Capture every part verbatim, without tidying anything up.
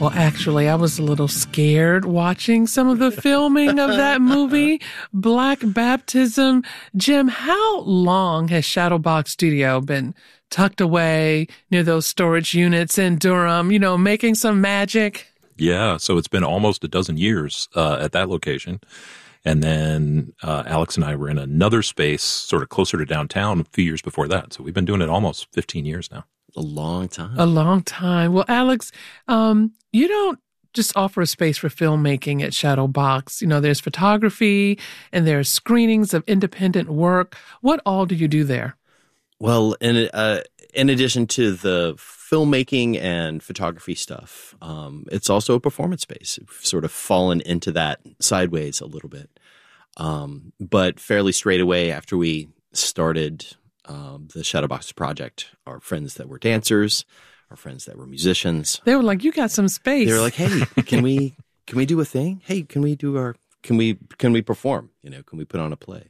Well, actually, I was a little scared watching some of the filming of that movie, Black Baptism. Jim, how long has Shadowbox Studio been tucked away near those storage units in Durham, you know, making some magic? Yeah, so it's been almost a dozen years uh, at that location. And then uh, Alex and I were in another space sort of closer to downtown a few years before that. So we've been doing it almost fifteen years now. A long time. A long time. Well, Alex, um, you don't just offer a space for filmmaking at Shadowbox. You know, there's photography and there's screenings of independent work. What all do you do there? Well, in uh, in addition to the filmmaking and photography stuff, um, it's also a performance space. We've sort of fallen into that sideways a little bit. Um, but fairly straight away after we started um, the Shadowbox project, our friends that were dancers, our friends that were musicians, they were like, "You got some space." They were like, "Hey, can we can we do a thing? Hey, can we do our can we can we perform? You know, can we put on a play?"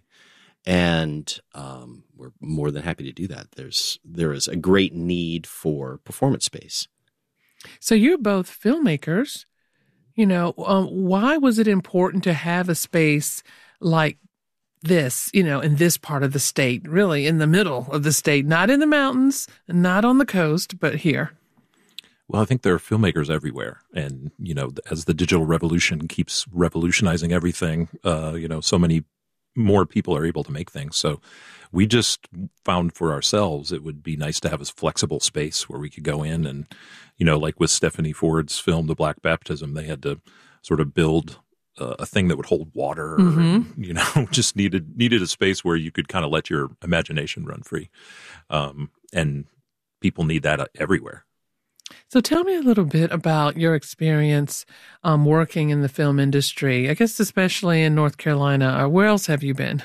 And um, we're more than happy to do that. There's there is a great need for performance space. So you're both filmmakers. You know, um, why was it important to have a space like this, you know, in this part of the state, really in the middle of the state, not in the mountains, not on the coast, but here? Well, I think there are filmmakers everywhere. And, you know, as the digital revolution keeps revolutionizing everything, uh, you know, so many more people are able to make things. So we just found for ourselves it would be nice to have a flexible space where we could go in and, you know, like with Stephanie Ford's film, The Black Baptism, they had to sort of build uh, a thing that would hold water, mm-hmm. and, you know, just needed needed a space where you could kind of let your imagination run free. Um, and people need that everywhere. So tell me a little bit about your experience um, working in the film industry, I guess especially in North Carolina. Or where else have you been?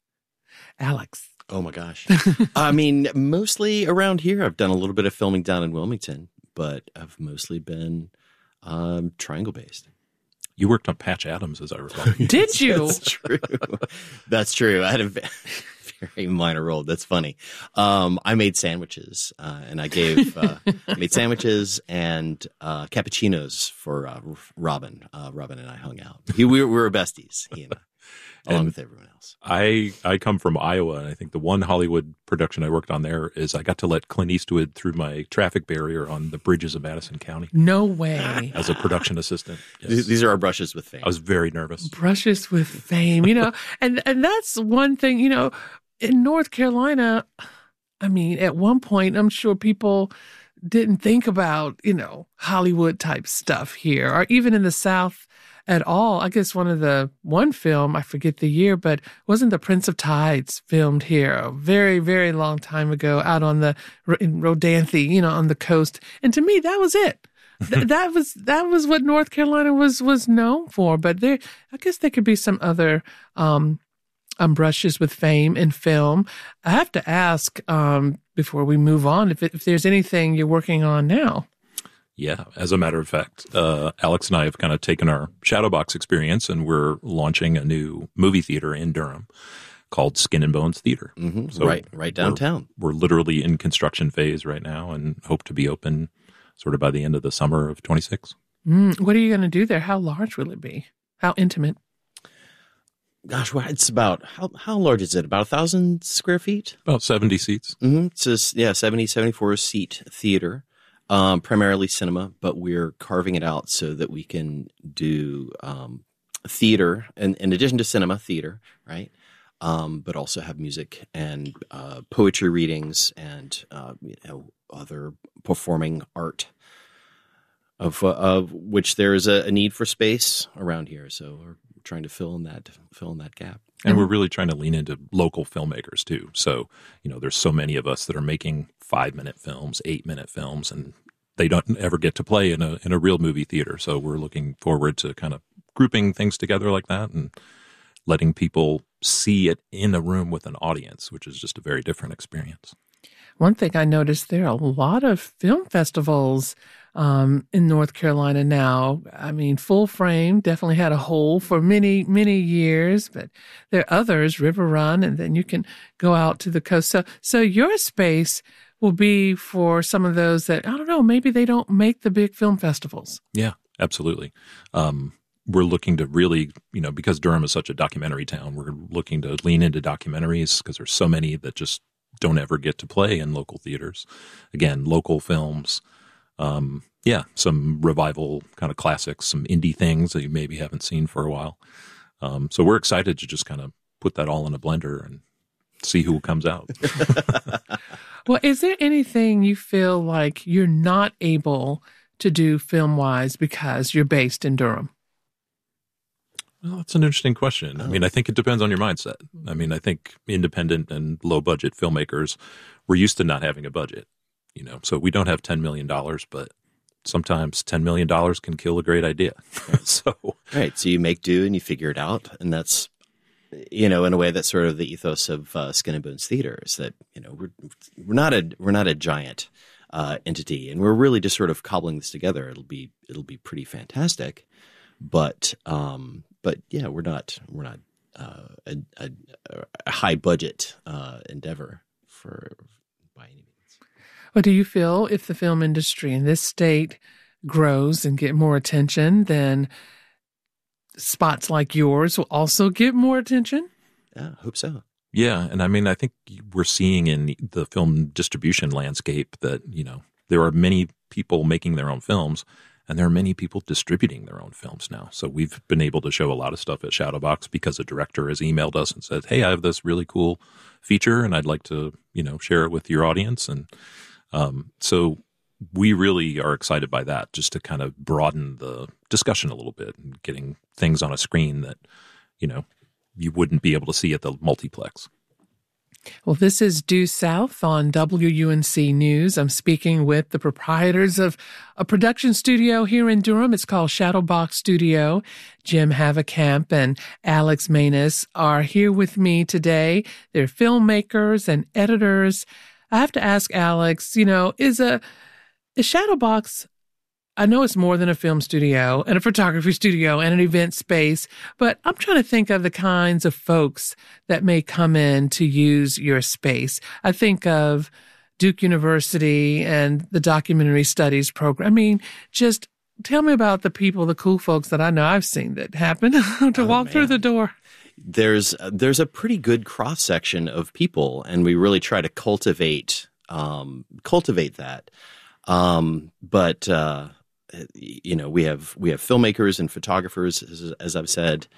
Alex. Oh, my gosh. I mean, mostly around here. I've done a little bit of filming down in Wilmington, but I've mostly been um, triangle-based. You worked on Patch Adams, as I recall. Did you? That's true. That's true. I had a very minor role. That's funny. Um, I made sandwiches, uh, and I gave uh, made sandwiches and uh, cappuccinos for uh, Robin. Uh, Robin and I hung out. He, we, were, we were besties, he and I, along and with everyone else. I I come from Iowa, and I think the one Hollywood production I worked on there is I got to let Clint Eastwood through my traffic barrier on the bridges of Madison County. No way. As a production assistant. Yes. These are our brushes with fame. I was very nervous. Brushes with fame, you know, and, and that's one thing, you know, in North Carolina, I mean, at one point, I'm sure people didn't think about, you know, Hollywood type stuff here, or even in the South at all. I guess one of the, one film, I forget the year, but wasn't The Prince of Tides filmed here a very, very long time ago out on the, in Rodanthe, you know, on the coast. And to me, that was it. Th- that was, that was what North Carolina was, was known for. But there, I guess there could be some other, um, um, brushes with fame in film. I have to ask, um, before we move on, if, it, if there's anything you're working on now. Yeah, as a matter of fact, uh, Alex and I have kind of taken our Shadowbox experience, and we're launching a new movie theater in Durham called Skin and Bones Theater. Mm-hmm. So right, right downtown. We're, we're literally in construction phase right now, and hope to be open sort of by the end of the summer of twenty-six. Mm, what are you going to do there? How large will it be? How intimate? Gosh, well, it's about, how how large is it? About a thousand square feet? About seventy seats. Mm-hmm. It's just, yeah, seventy, seventy-four seat theater. Um, primarily cinema, but we're carving it out so that we can do um, theater, and in addition to cinema, theater, right? Um, but also have music and uh, poetry readings and uh, you know, other performing art, of uh, of which there is a, a need for space around here. So we're trying to fill in that fill in that gap. And we're really trying to lean into local filmmakers too. So, you know, there's so many of us that are making five minute films, eight minute films, and they don't ever get to play in a in a real movie theater. So we're looking forward to kind of grouping things together like that and letting people see it in a room with an audience, which is just a very different experience. One thing I noticed, there are a lot of film festivals um, in North Carolina now. I mean, Full Frame definitely had a hole for many, many years, but there are others, River Run, and then you can go out to the coast. So, so your space will be for some of those that, I don't know, maybe they don't make the big film festivals. Yeah, absolutely. Um, we're looking to really, you know, because Durham is such a documentary town, we're looking to lean into documentaries because there's so many that just don't ever get to play in local theaters. Again, local films. Um, yeah, some revival kind of classics, some indie things that you maybe haven't seen for a while. Um, so we're excited to just kind of put that all in a blender and see who comes out. Well, is there anything you feel like you're not able to do film-wise because you're based in Durham? Well, that's an interesting question. I mean, I think it depends on your mindset. I mean, I think independent and low-budget filmmakers, we're used to not having a budget, you know, so we don't have ten million dollars, but sometimes ten million dollars can kill a great idea. so, Right. So you make do and you figure it out. And that's, you know, in a way, that's sort of the ethos of uh, Skin and Bones Theater is that, you know, we're, we're not a, we're not a giant uh, entity, and we're really just sort of cobbling this together. It'll be, it'll be pretty fantastic. But, um, but yeah, we're not, we're not uh, a, a, a high budget uh, endeavor for by any means. Well, do you feel if the film industry in this state grows and get more attention, then spots like yours will also get more attention? Yeah, I hope so. Yeah, and I mean, I think we're seeing in the film distribution landscape that, you know, there are many people making their own films, and there are many people distributing their own films now. So we've been able to show a lot of stuff at Shadowbox because a director has emailed us and said, hey, I have this really cool feature, and I'd like to, you know, share it with your audience. And um, so we really are excited by that, just to kind of broaden the discussion a little bit and getting things on a screen that, you know, you wouldn't be able to see at the multiplex. Well, this is Due South on W U N C News. I'm speaking with the proprietors of a production studio here in Durham. It's called Shadowbox Studio. Jim Haverkamp and Alex Manus are here with me today. They're filmmakers and editors. I have to ask Alex, you know, is a is Shadowbox, I know it's more than a film studio and a photography studio and an event space, but I'm trying to think of the kinds of folks that may come in to use your space. I think of Duke University and the documentary studies program. I mean, just tell me about the people, the cool folks that I know I've seen that happen to Oh, walk man. through the door. There's there's a pretty good cross section of people, and we really try to cultivate um, cultivate that. Um, but uh, you know, we have we have filmmakers and photographers, as, as I've said.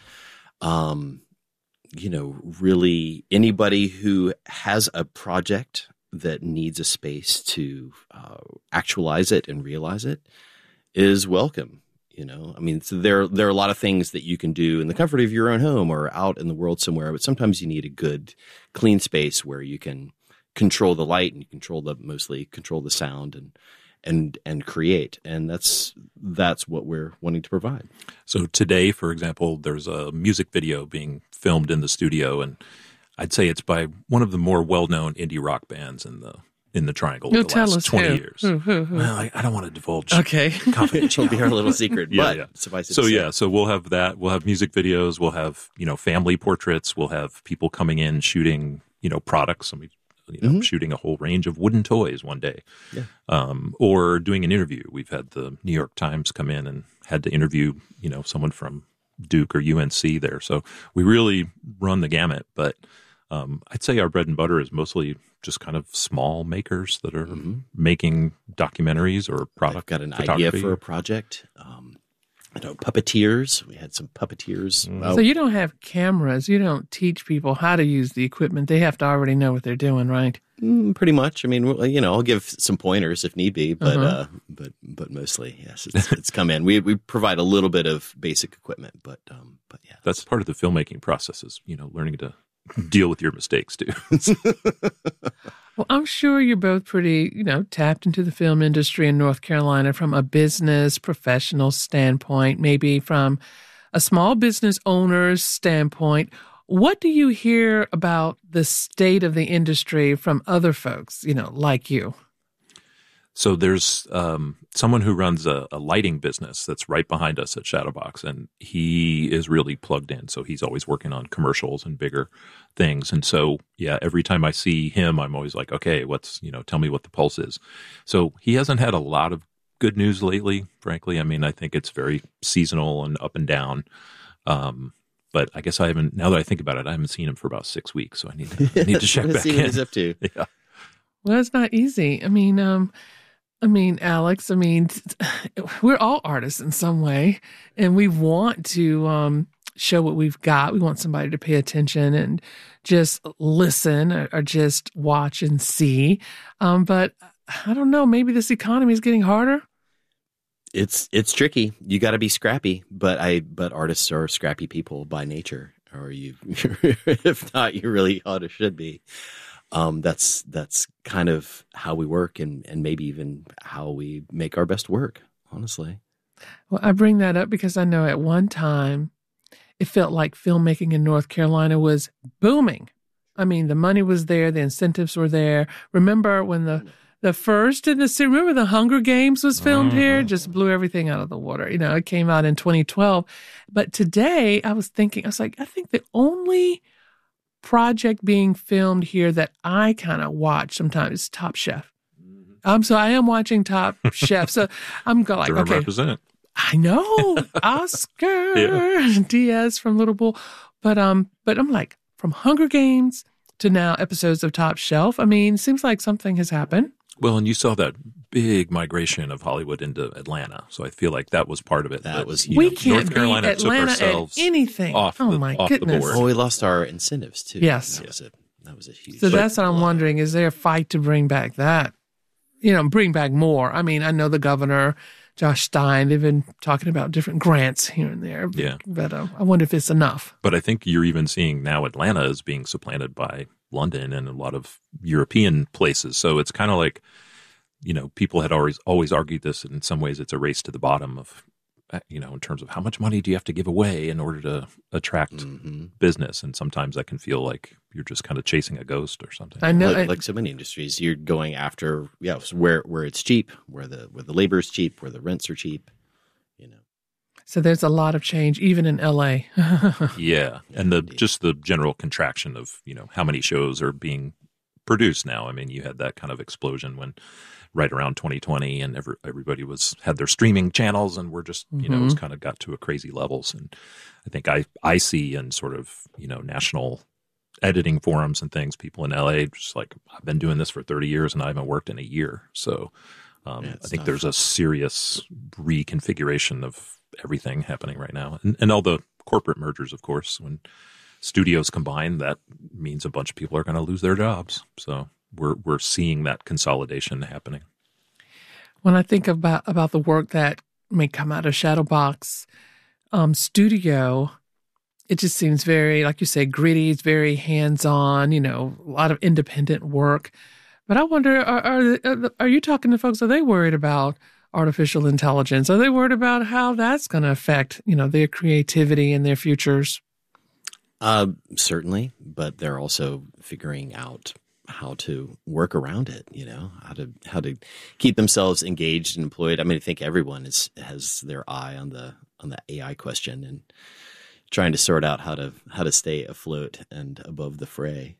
Um, you know, really anybody who has a project that needs a space to uh, actualize it and realize it is welcome. You know, I mean, so there there are a lot of things that you can do in the comfort of your own home or out in the world somewhere, but sometimes you need a good, clean space where you can control the light and you control the mostly control the sound and and and create, and that's that's what we're wanting to provide. So today, for example, there's a music video being filmed in the studio, and I'd say it's by one of the more well-known indie rock bands in the in the Triangle You'll of the tell last us twenty who. years. Who, who, who? Well, I, I don't want to divulge Okay. It'll be our little secret, Yeah, but yeah. suffice it So to say. yeah, so we'll have that. We'll have music videos. We'll have, you know, family portraits. We'll have people coming in shooting, you know, products. I mean, you know, Mm-hmm. shooting a whole range of wooden toys one day, Yeah. um, or doing an interview. We've had the New York Times come in and had to interview, you know, someone from Duke or U N C there. So we really run the gamut. But um, I'd say our bread and butter is mostly just kind of small makers that are Mm-hmm. making documentaries or I've product. got an photography. idea for a project. Um, I know puppeteers. We had some puppeteers. Mm. Uh, So you don't have cameras. You don't teach people how to use the equipment. They have to already know what they're doing, right? Mm, pretty much. I mean, well, you know, I'll give some pointers if need be, but Uh-huh. uh, but but mostly, yes, it's, it's come in. We we provide a little bit of basic equipment, but um, but yeah, That's part of the filmmaking process is, you know, learning to deal with your mistakes too. Well, I'm sure you're both pretty, you know, tapped into the film industry in North Carolina from a business professional standpoint, maybe from a small business owner's standpoint. What do you hear about the state of the industry from other folks, you know, like you? So there's um, someone who runs a, a lighting business that's right behind us at Shadowbox, and he is really plugged in. So he's always working on commercials and bigger things. And so, yeah, every time I see him, I'm always like, okay, what's, you know, tell me what the pulse is. So he hasn't had a lot of good news lately, frankly. I mean, I think it's very seasonal and up and down. Um, but I guess I haven't, now that I think about it, I haven't seen him for about six weeks. So I need to, I need to check back see in. what he's up to. Yeah. Well, it's not easy. I mean, um, I mean, Alex, I mean, we're all artists in some way, and we want to um, show what we've got. We want somebody to pay attention and just listen or, or just watch and see. Um, but I don't know, maybe this economy is getting harder. It's it's tricky. You got to be scrappy, but I but artists are scrappy people by nature, or you, if not, you really ought to should be. Um, that's that's kind of how we work, and, and maybe even how we make our best work, honestly. Well, I bring that up because I know at one time it felt like filmmaking in North Carolina was booming. I mean, the money was there, the incentives were there. Remember when the the first in the series, remember the Hunger Games was filmed mm-hmm. here? Just blew everything out of the water. You know, it came out in twenty twelve. But today I was thinking, I was like, I think the only project being filmed here that I kind of watch sometimes is Top Chef. Um, so I am watching Top Chef. So I'm going like, okay, represent. I know Oscar yeah. Diaz from Little Bull, but um, but I'm like from Hunger Games to now episodes of Top Shelf. I mean, seems like something has happened. Well, and you saw that big migration of Hollywood into Atlanta, so I feel like that was part of it. That, that was we know, can't North Carolina beat Atlanta took ourselves at anything. Off oh the, my off goodness! The board. Oh, we lost our incentives too. Yes, that was a that was a huge. So that's what I'm wondering: is there a fight to bring back that? You know, bring back more. I mean, I know the governor, Josh Stein, they've been talking about different grants here and there. But, yeah, but uh, I wonder if it's enough. But I think you're even seeing now Atlanta is being supplanted by London and a lot of European places. So it's kind of like, you know, people had always always argued this. In some ways, it's a race to the bottom of, you know, in terms of how much money do you have to give away in order to attract mm-hmm. business. And sometimes that can feel like you're just kind of chasing a ghost or something. I know, like, I, like so many industries, you're going after yeah where where it's cheap, where the where the labor is cheap, where the rents are cheap, you know. So there's a lot of change, even in L A. yeah, and the just the general contraction of, you know, how many shows are being produced now. I mean, you had that kind of explosion when right around twenty twenty, and every, everybody was had their streaming channels, and we're just, you mm-hmm. know, it's kind of got to a crazy levels. And I think I I see in sort of, you know, national editing forums and things, people in L A just like, I've been doing this for thirty years and I haven't worked in a year. So um, yeah, I think tough. There's a serious reconfiguration of everything happening right now, and, and all the corporate mergers, of course. When studios combine, that means a bunch of people are going to lose their jobs. So we're we're seeing that consolidation happening. When I think about about the work that may come out of Shadowbox um, Studio, it just seems very, like you say, gritty. It's very hands-on. You know, a lot of independent work. But I wonder, are are, are you talking to folks? Are they worried about artificial intelligence? Are they worried about how that's going to affect, you know, their creativity and their futures? Uh, certainly, but they're also figuring out how to work around it, you know, how to how to keep themselves engaged and employed. I mean, I think everyone is has their eye on the on the A I question and trying to sort out how to how to stay afloat and above the fray.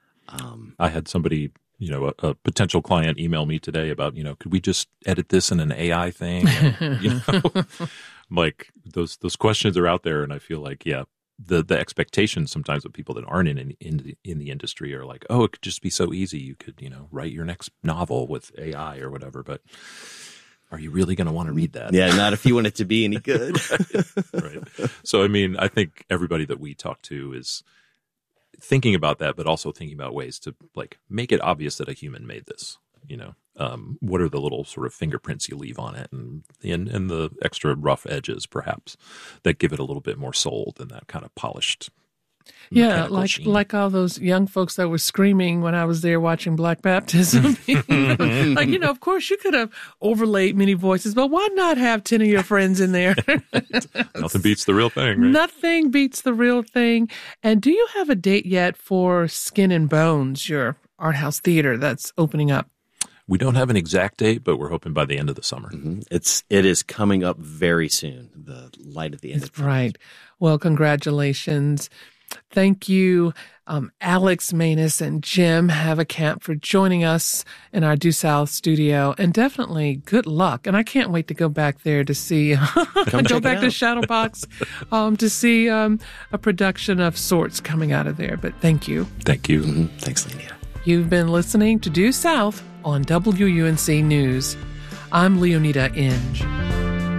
Um, I had somebody, you know, a, a potential client email me today about, you know, could we just edit this in an A I thing? And, you know, like those those questions are out there, and I feel like, yeah. The the expectations sometimes of people that aren't in, in in the, in the industry are like, oh, it could just be so easy. You could, you know, write your next novel with A I or whatever. But are you really going to want to read that? Yeah, not if you want it to be any good. right. right. So, I mean, I think everybody that we talk to is thinking about that, but also thinking about ways to like make it obvious that a human made this. You know, um, what are the little sort of fingerprints you leave on it, and, and and the extra rough edges, perhaps, that give it a little bit more soul than that kind of polished. Yeah, like sheen. Like all those young folks that were screaming when I was there watching Black Baptism. Like, you know, of course you could have overlaid many voices, but why not have ten of your friends in there? Nothing beats the real thing, right? Nothing beats the real thing. And do you have a date yet for Skin and Bones, your art house theater that's opening up? We don't have an exact date, but we're hoping by the end of the summer. Mm-hmm. It's it is coming up very soon. The light at the end. That's of right. Well, congratulations. Thank you, um, Alex Manus and Jim Haverkamp, for joining us in our Due South studio. And definitely good luck. And I can't wait to go back there to see, go back to Shadowbox um, to see um, a production of sorts coming out of there. But thank you. Thank you. Mm-hmm. Thanks, Leonita. You've been listening to Due South on W U N C News. I'm Leonita Inge.